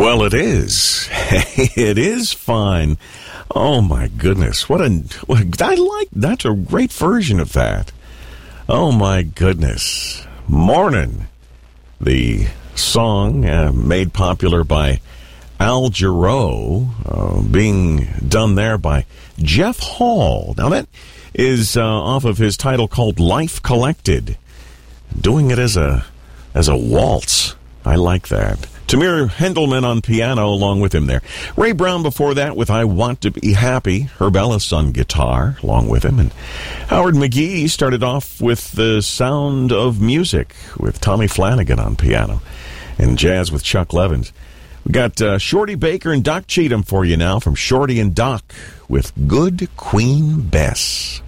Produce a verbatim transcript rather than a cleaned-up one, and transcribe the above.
Well, it is. It is fine. Oh, my goodness. What a... I like... That's a great version of that. Oh, my goodness. Morning. The song uh, made popular by Al Jarreau, uh, being done there by Jeff Hall. Now, that is uh, off of his title called Life Collected. Doing it as a as a waltz. I like that. Tamir Hendelman on piano along with him there. Ray Brown before that with I Want to Be Happy. Herb Ellis on guitar along with him. And Howard McGee started off with The Sound of Music with Tommy Flanagan on piano. And jazz with Chuck Levins. We got uh, Shorty Baker and Doc Cheatham for you now from Shorty and Doc with Good Queen Bess.